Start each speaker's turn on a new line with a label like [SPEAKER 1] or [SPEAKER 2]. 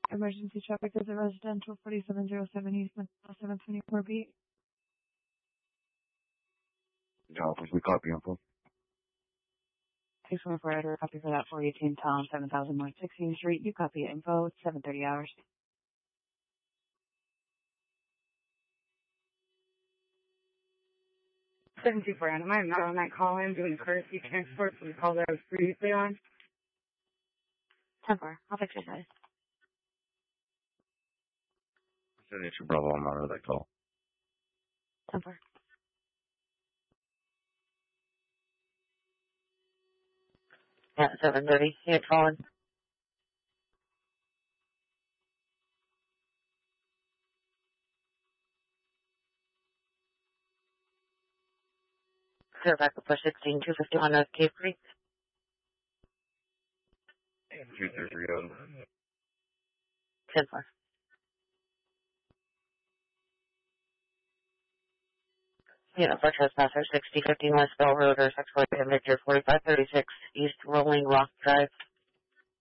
[SPEAKER 1] Emergency traffic is a residential 4707 East 724B.
[SPEAKER 2] Office, we copy info.
[SPEAKER 1] 614 order, copy for that 418 Tom, 7000 North 16th Street. You copy info, it's 7:30 hours.
[SPEAKER 3] 724 Adam, I'm not on that call. I'm doing courtesy transport from the call that I was previously on.
[SPEAKER 1] 10-4, I'll fix your size.
[SPEAKER 2] Send it to Bravo, I'm out of that call.
[SPEAKER 1] 10-4.
[SPEAKER 4] Yeah, 7:30. Hey, Colin. Clear back up for 16, 251 North Cave Creek.
[SPEAKER 2] 230.
[SPEAKER 4] 10-4. Yeah, for trespasser, 6015 West Bell Road or 640 Victor 4536 East Rolling Rock Drive.